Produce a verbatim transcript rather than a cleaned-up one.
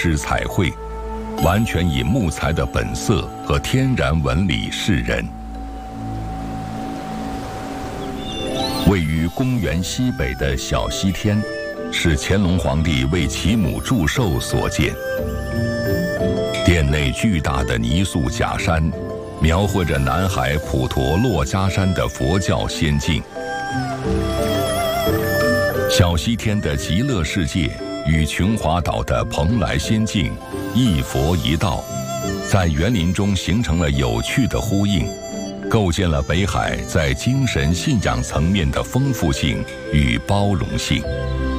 诗彩绘，完全以木材的本色和天然纹理示人。位于公园西北的小西天，是乾隆皇帝为其母祝寿所建。殿内巨大的泥塑假山，描绘着南海普陀珞珈山的佛教仙境。小西天的极乐世界与琼华岛的蓬莱仙境一佛一道，在园林中形成了有趣的呼应，构建了北海在精神信仰层面的丰富性与包容性。